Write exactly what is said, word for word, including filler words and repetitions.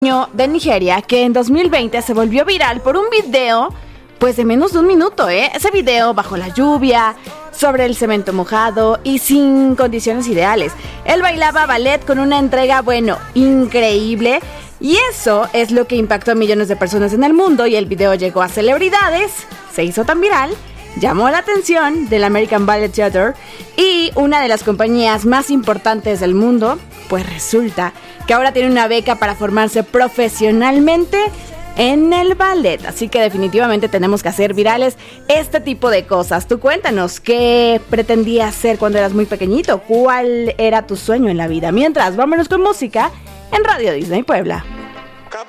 De Nigeria que en dos mil veinte se volvió viral por un video pues de menos de un minuto, ¿eh? Ese video bajo la lluvia, sobre el cemento mojado y sin condiciones ideales. Él bailaba ballet con una entrega, bueno, increíble, y eso es lo que impactó a millones de personas en el mundo, y el video llegó a celebridades, se hizo tan viral, llamó la atención del American Ballet Theatre y una de las compañías más importantes del mundo, pues resulta que ahora tiene una beca para formarse profesionalmente en el ballet. Así que definitivamente tenemos que hacer virales este tipo de cosas. Tú cuéntanos, ¿qué pretendías ser cuando eras muy pequeñito? ¿Cuál era tu sueño en la vida? Mientras, vámonos con música en Radio Disney Puebla.